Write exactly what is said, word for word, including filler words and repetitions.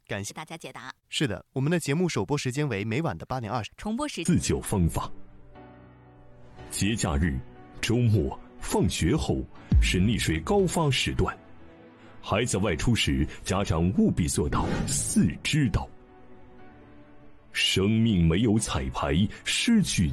感谢大家解答。 是的，我们的节目首播时间为每晚的八点二十， 重播时自救方法。节假日、周末、放学后是溺水高发时段，孩子外出时，家长务必做到四知道：生命没有彩排，失去